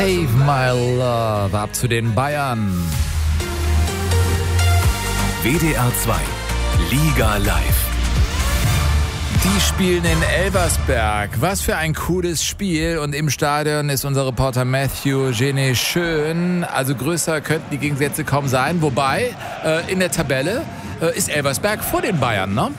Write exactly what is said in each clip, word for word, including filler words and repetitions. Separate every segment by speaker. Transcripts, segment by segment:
Speaker 1: Save My Love, ab zu den Bayern.
Speaker 2: W D R zwei, Liga live.
Speaker 1: Die spielen in Elversberg. Was für ein cooles Spiel. Und im Stadion ist unser Reporter Matthew Genet schön. Also größer könnten die Gegensätze kaum sein. Wobei, äh, in der Tabelle äh, ist Elversberg vor den Bayern, ne?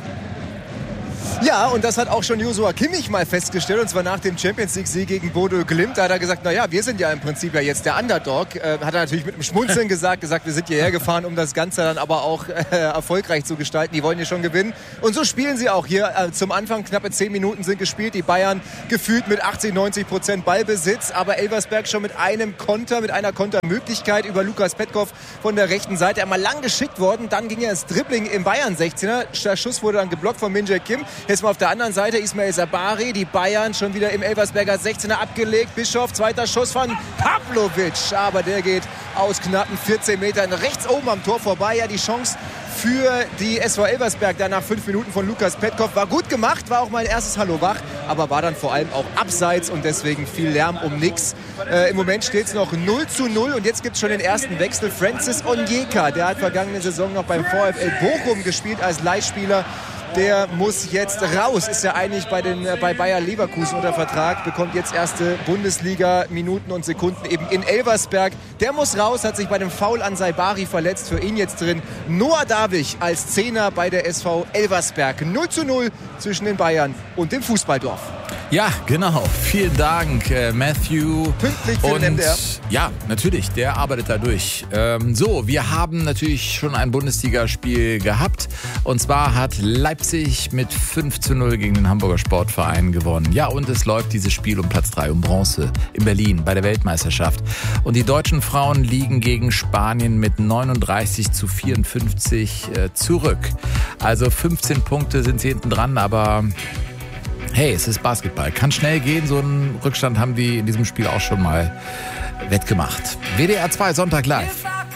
Speaker 3: Ja, und das hat auch schon Joshua Kimmich mal festgestellt, und zwar nach dem Champions-League-Sieg gegen Bodø Glimt. Da hat er gesagt, naja, wir sind ja im Prinzip ja jetzt der Underdog. Äh, hat er natürlich mit einem Schmunzeln gesagt, gesagt, wir sind hierher gefahren, um das Ganze dann aber auch äh, erfolgreich zu gestalten. Die wollen hier schon gewinnen. Und so spielen sie auch hier. Äh, zum Anfang knappe zehn Minuten sind gespielt. Die Bayern gefühlt mit achtzig, neunzig Prozent Ballbesitz. Aber Elversberg schon mit einem Konter, mit einer Kontermöglichkeit über Lukas Petkov von der rechten Seite. Einmal lang geschickt worden. Dann ging er ins Dribbling im Bayern-sechzehner. Der Schuss wurde dann geblockt von Min-Jae Kim. Jetzt mal auf der anderen Seite Ismail Sabari, die Bayern schon wieder im Elversberger sechzehner abgelegt. Bischof, zweiter Schuss von Pavlovic, aber der geht aus knappen vierzehn Metern rechts oben am Tor vorbei. Ja, die Chance für die S V Elversberg dann nach fünf Minuten von Lukas Petkov war gut gemacht, war auch mein erstes Hallo wach, aber war dann vor allem auch abseits und deswegen viel Lärm um nichts. Äh, Im Moment steht es noch null zu null und jetzt gibt es schon den ersten Wechsel. Francis Onyeka, der hat vergangene Saison noch beim VfL Bochum gespielt als Leihspieler. Der muss jetzt raus, ist ja eigentlich bei, den, bei Bayer Leverkusen unter Vertrag, bekommt jetzt erste Bundesliga-Minuten und Sekunden eben in Elversberg. Der muss raus, hat sich bei dem Foul an Saibari verletzt, für ihn jetzt drin Noah Davich als Zehner bei der S V Elversberg. null zu null zwischen den Bayern und dem Fußballdorf.
Speaker 1: Ja, genau. Vielen Dank, äh, Matthew.
Speaker 3: Pünktlich für
Speaker 1: und,
Speaker 3: den M D R.
Speaker 1: Ja, natürlich, der arbeitet da durch. Ähm, so, wir haben natürlich schon ein Bundesligaspiel gehabt. Und zwar hat Leipzig mit fünf zu null gegen den Hamburger Sportverein gewonnen. Ja, und es läuft dieses Spiel um Platz drei, um Bronze in Berlin bei der Weltmeisterschaft. Und die deutschen Frauen liegen gegen Spanien mit neununddreißig zu vierundfünfzig äh, zurück. Also fünfzehn Punkte sind sie hinten dran, aber hey, es ist Basketball. Kann schnell gehen. So einen Rückstand haben die in diesem Spiel auch schon mal wettgemacht. W D R zwei Sonntag live.